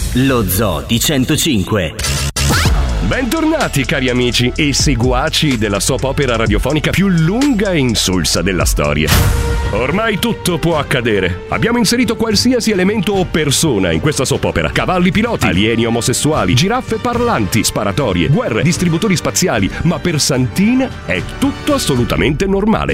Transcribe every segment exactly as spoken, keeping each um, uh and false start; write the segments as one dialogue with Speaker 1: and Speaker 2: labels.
Speaker 1: Lo Zoo di centocinque.
Speaker 2: Bentornati cari amici e seguaci della soap opera radiofonica più lunga e insulsa della storia. Ormai tutto può accadere. Abbiamo inserito qualsiasi elemento o persona in questa soap opera. Cavalli piloti, alieni omosessuali, giraffe parlanti, sparatorie, guerre, distributori spaziali, ma per Santina è tutto assolutamente normale.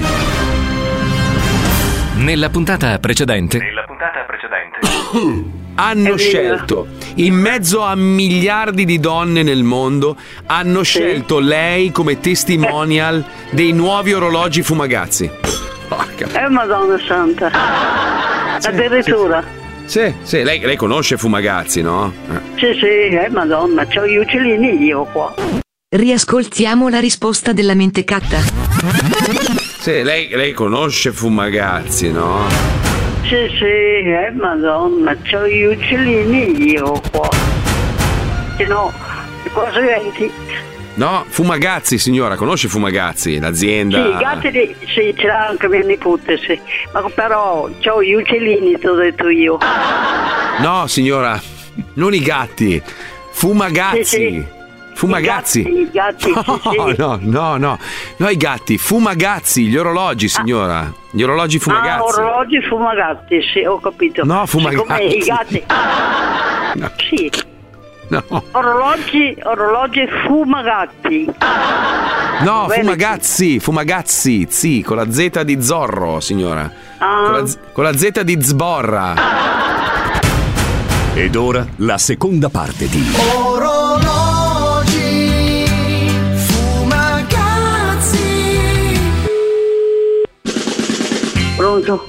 Speaker 3: Nella puntata precedente
Speaker 2: Nella puntata precedente
Speaker 4: hanno scelto, in mezzo a miliardi di donne nel mondo, hanno scelto lei come testimonial dei nuovi orologi Fumagazzi. Porca.
Speaker 5: Eh, Madonna Santa.
Speaker 4: Sì,
Speaker 5: Addirittura.
Speaker 4: Sì, sì, lei, lei conosce Fumagazzi, no? Eh.
Speaker 5: Sì, sì, eh, Madonna, c'ho gli uccellini io qua.
Speaker 6: Riascoltiamo la risposta della mentecatta.
Speaker 4: Sì, lei, lei conosce Fumagazzi, no?
Speaker 5: Sì, sì, eh, Madonna, c'ho gli uccellini io qua. Se no, cosa venti?
Speaker 4: No, Fumagazzi, signora, conosce Fumagazzi, l'azienda?
Speaker 5: Sì, i gatti di, sì, ce l'ha anche mia nipote, sì. Ma però c'ho gli uccellini, ti ho detto io.
Speaker 4: No, signora, non i gatti, Fumagazzi.
Speaker 5: Sì, sì.
Speaker 4: Fumagazzi.
Speaker 5: I gatti, i gatti,
Speaker 4: no,
Speaker 5: sì, sì.
Speaker 4: no, no, no, no, i gatti, Fumagazzi, gli orologi, signora. Gli orologi Fumagazzi.
Speaker 5: Ah, orologi Fumagazzi, sì, ho capito.
Speaker 4: No, Fumagazzi.
Speaker 5: Siccome i gatti.
Speaker 4: No.
Speaker 5: Sì.
Speaker 4: No.
Speaker 5: Orologi, orologi Fumagazzi.
Speaker 4: No,
Speaker 5: Bene.
Speaker 4: Fumagazzi, Fumagazzi, sì, con la Z di Zorro, signora.
Speaker 5: Ah.
Speaker 4: Con, la, Z- con la Z di Zborra.
Speaker 2: Ed ora la seconda parte di
Speaker 7: Orologi Fumagazzi.
Speaker 5: Pronto?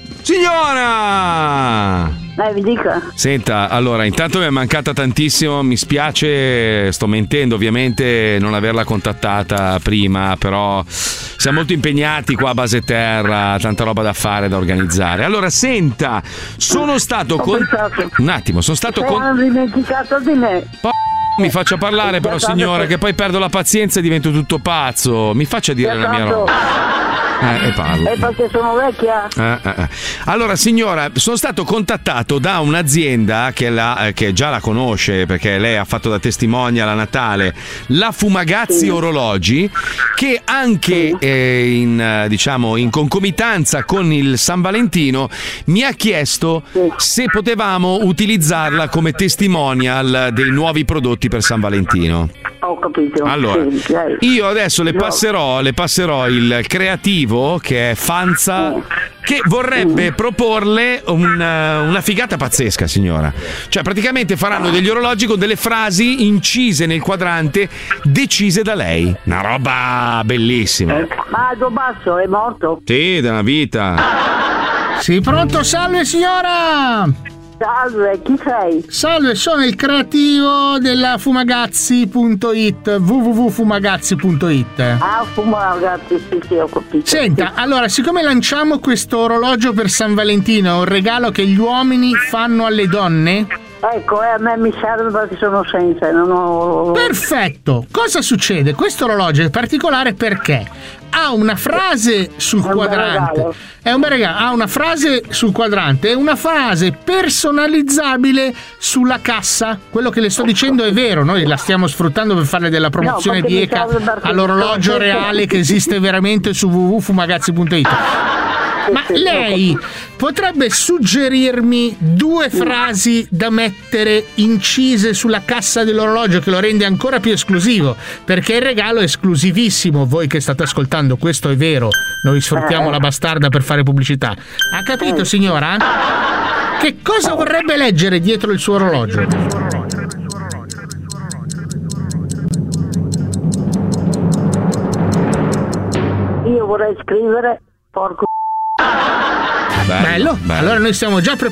Speaker 4: Signora!
Speaker 5: Dai, mi dica.
Speaker 4: Senta, allora, intanto mi è mancata tantissimo, mi spiace, sto mentendo ovviamente non averla contattata prima, però siamo molto impegnati qua a base terra, tanta roba da fare, da organizzare. Allora, senta, sono stato con... Un attimo, sono stato
Speaker 5: Sei
Speaker 4: con...
Speaker 5: hanno dimenticato di me.
Speaker 4: Po- mi faccia parlare però, signora, che poi perdo la pazienza e divento tutto pazzo. Mi faccia dire la mia roba. Eh, e parlo.
Speaker 5: È perché sono vecchia?
Speaker 4: Eh, eh, eh. Allora, signora, sono stato contattato da un'azienda che, la, che già la conosce perché lei ha fatto da testimonial a Natale, la Fumagazzi sì. Orologi, che anche sì. eh, in, diciamo, in concomitanza con il San Valentino mi ha chiesto sì. se potevamo utilizzarla come testimonial dei nuovi prodotti per San Valentino.
Speaker 5: Ho capito.
Speaker 4: Allora,
Speaker 5: sì,
Speaker 4: io adesso le passerò, le passerò il creativo che è Fanza, che vorrebbe proporle una, una figata pazzesca, signora. Cioè, praticamente faranno degli orologi con delle frasi incise nel quadrante, decise da lei. Una roba bellissima.
Speaker 5: Eh, ma Aldo Basso è morto?
Speaker 4: Sì, da una vita.
Speaker 8: Sì, pronto, salve signora!
Speaker 5: Salve, chi sei?
Speaker 8: Salve, sono il creativo della Fumagazzi punto it, w w w punto fumagazzi punto it.
Speaker 5: Ah, Fumagazzi, sì, sì, ho capito.
Speaker 8: Senta, allora, siccome lanciamo questo orologio per San Valentino, è un regalo che gli uomini fanno alle donne?
Speaker 5: Ecco, eh, a me mi serve perché sono senza, non ho...
Speaker 8: Perfetto! Cosa succede? Questo orologio è particolare perché ha una frase sul
Speaker 5: è
Speaker 8: quadrante.
Speaker 5: Un
Speaker 8: è un bel regalo. Ha una frase sul quadrante e una frase personalizzabile sulla cassa. Quello che le sto dicendo è vero, noi la stiamo sfruttando per farle della promozione
Speaker 5: no,
Speaker 8: di E C A all'orologio reale che esiste veramente su w w w punto fumagazzi punto it. Ma lei potrebbe suggerirmi due frasi da mettere incise sulla cassa dell'orologio che lo rende ancora più esclusivo, perché il regalo è esclusivissimo. Voi che state ascoltando, questo è vero, noi sfruttiamo la bastarda per fare pubblicità. Ha capito, signora? Che cosa vorrebbe leggere dietro il suo orologio?
Speaker 5: Io vorrei scrivere porco.
Speaker 4: Bello,
Speaker 8: bello.
Speaker 4: bello.
Speaker 8: Allora noi stiamo già preparando